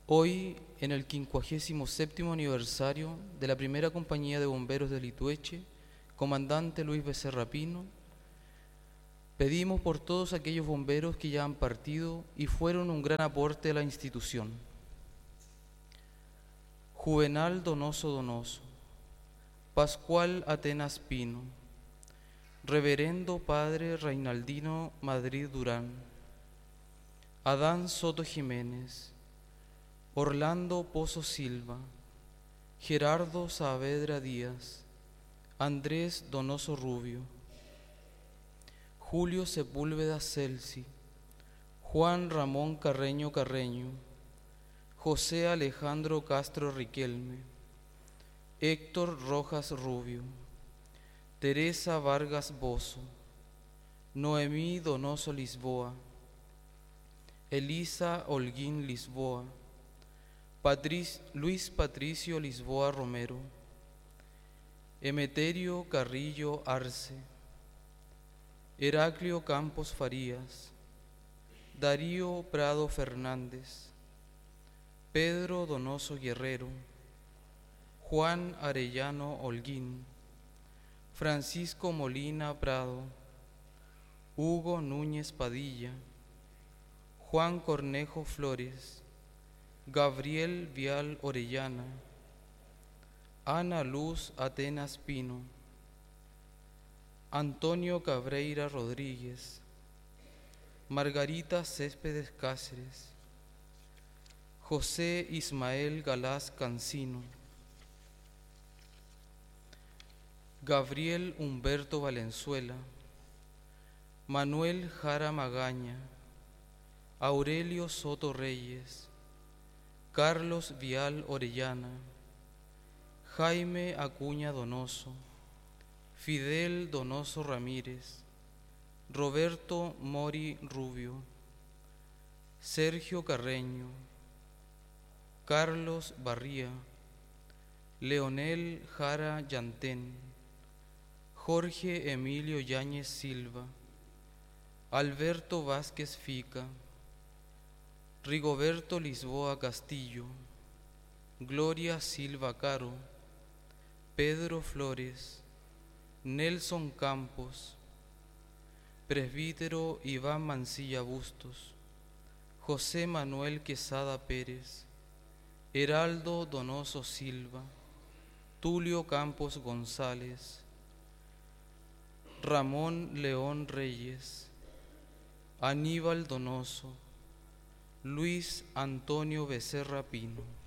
Hoy, en el 57º aniversario de la primera compañía de bomberos de Litueche, comandante Luis Becerra Pino, pedimos por todos aquellos bomberos que ya han partido y fueron un gran aporte a la institución. Juvenal Donoso Donoso, Pascual Atenas Pino, Reverendo Padre Reinaldino Madrid Durán, Adán Soto Jiménez, Orlando Pozo Silva, Gerardo Saavedra Díaz, Andrés Donoso Rubio, Julio Sepúlveda Celsi, Juan Ramón Carreño Carreño, José Alejandro Castro Riquelme, Héctor Rojas Rubio, Teresa Vargas Bozo, Noemí Donoso Lisboa, Elisa Holguín Lisboa, Luis Patricio Lisboa Romero, Emeterio Carrillo Arce, Heraclio Campos Farías, Darío Prado Fernández, Pedro Donoso Guerrero, Juan Arellano Holguín, Francisco Molina Prado, Hugo Núñez Padilla, Juan Cornejo Flores, Gabriel Vial Orellana, Ana Luz Atenas Pino, Antonio Cabreira Rodríguez, Margarita Céspedes Cáceres, José Ismael Galás Cancino, Gabriel Humberto Valenzuela, Manuel Jara Magaña, Aurelio Soto Reyes, Carlos Vial Orellana, Jaime Acuña Donoso, Fidel Donoso Ramírez, Roberto Mori Rubio, Sergio Carreño, Carlos Barría, Leonel Jara Yantén, Jorge Emilio Yáñez Silva, Alberto Vázquez Fica, Rigoberto Lisboa Castillo, Gloria Silva Caro, Pedro Flores, Nelson Campos, Presbítero Iván Mancilla Bustos, José Manuel Quesada Pérez, Heraldo Donoso Silva, Tulio Campos González, Ramón León Reyes, Aníbal Donoso, Luis Antonio Becerra Pino.